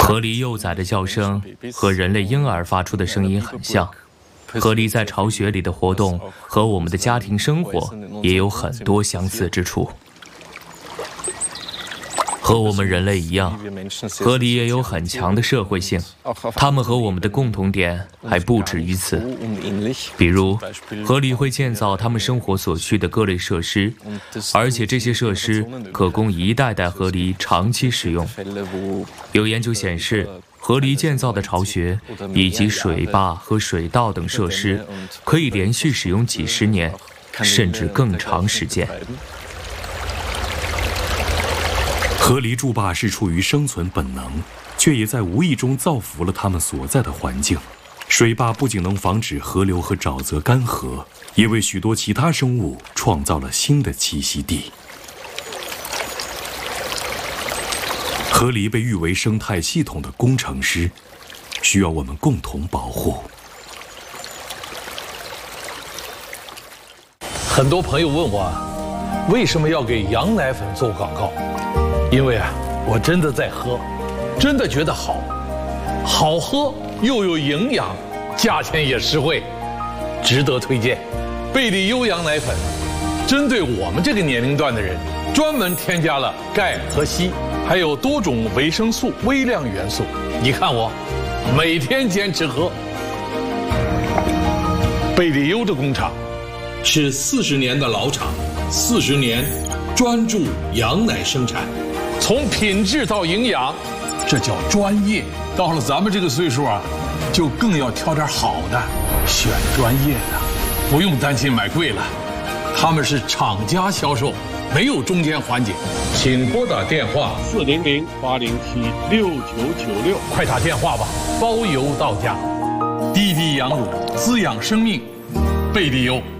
河狸幼崽的叫声和人类婴儿发出的声音很像。河狸在巢穴里的活动和我们的家庭生活也有很多相似之处。和我们人类一样，河狸也有很强的社会性，它们和我们的共同点还不止于此。比如，河狸会建造它们生活所需的各类设施，而且这些设施可供一代代河狸长期使用。有研究显示，河狸建造的巢穴以及水坝和水道等设施可以连续使用几十年，甚至更长时间。 河狸筑坝是出于生存本能，却也在无意中造福了它们所在的环境。水坝不仅能防止河流和沼泽干涸，也为许多其他生物创造了新的栖息地。河狸被誉为生态系统的工程师，需要我们共同保护。 很多朋友问我，为什么要给羊奶粉做广告？因为我真的在喝，真的觉得好，好喝又有营养，价钱也实惠，值得推荐。贝利优羊奶粉，针对我们这个年龄段的人，专门添加了钙和硒，还有多种维生素、微量元素。你看我，每天坚持喝。贝利优的工厂是40年的老厂，40年专注羊奶生产。从品质到营养，这叫专业。到了咱们这个岁数就更要挑点好的，选专业的，不用担心买贵了。他们是厂家销售，没有中间环节。请拨打电话400-807-6996，快打电话吧，包邮到家。滴滴羊乳滋养生命，贝利优。